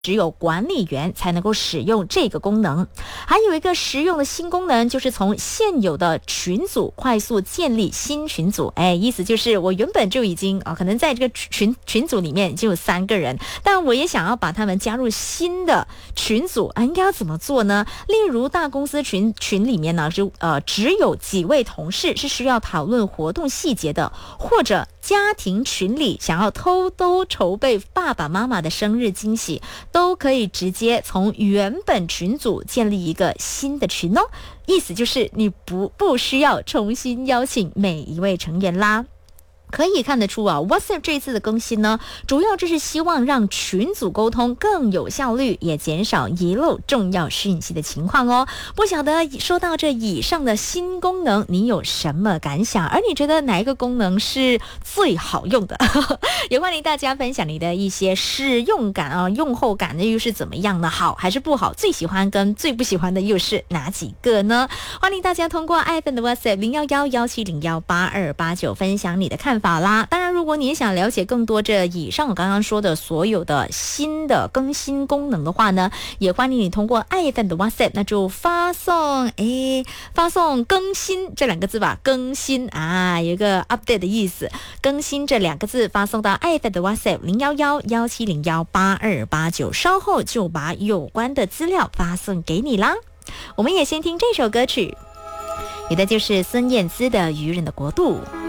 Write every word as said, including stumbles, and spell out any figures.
只有管理员才能够使用这个功能。还有一个实用的新功能，就是从现有的群组快速建立新群组。哎，意思就是我原本就已经啊、哦，可能在这个群群组里面就有三个人，但我也想要把他们加入新的群组啊，应该要怎么做呢？例如大公司群群里面呢，就呃只有几位同事是需要讨论活动细节的，或者家庭群里想要偷偷筹备爸爸妈妈的生日惊喜，都可以直接从原本群组建立一个新的群哦。意思就是你不不需要重新邀请每一位成员啦。可以看得出啊 ，WhatsApp 这一次的更新呢，主要就是希望让群组沟通更有效率，也减少遗漏重要讯息的情况哦。不晓得说到这以上的新功能，你有什么感想？而你觉得哪一个功能是最好用的？也欢迎大家分享你的一些使用感啊，用后感的又是怎么样呢？好还是不好？最喜欢跟最不喜欢的又是哪几个呢？欢迎大家通过爱粉的 WhatsApp 零一一一七零一八二八九分享你的看法。法啦，当然，如果你也想了解更多这以上我刚刚说的所有的新的更新功能的话呢，也欢迎你通过爱 F M 的 WhatsApp， 那就发送诶，发送更新这两个字吧，更新啊，有一个 update 的意思，更新这两个字发送到爱 F M 的 WhatsApp 零一一一七零一八二八九，稍后就把有关的资料发送给你啦。我们也先听这首歌曲，也的就是孙燕姿的《渔人的国度》。